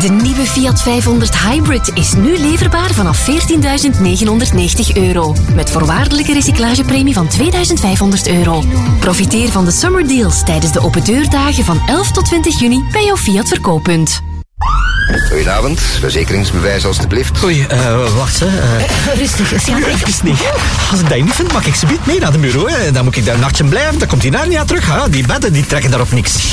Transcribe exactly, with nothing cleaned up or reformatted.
De nieuwe Fiat vijfhonderd Hybrid is nu leverbaar vanaf veertienduizend negenhonderdnegentig euro. Met voorwaardelijke recyclagepremie van tweeduizend vijfhonderd euro. Profiteer van de summer deals tijdens de open deurdagen van elf tot twintig juni bij jouw Fiat verkooppunt. Goedenavond, verzekeringsbewijs alstublieft. Oei, uh, wacht hè. Uh, Rustig, Sjaan. even niet. Als ik dat niet vind, mag ik ze niet mee naar de bureau. Hè. Dan moet ik daar een nachtje blijven, dan komt die naar niet aan terug. Hè. Die bedden die trekken daar op niks.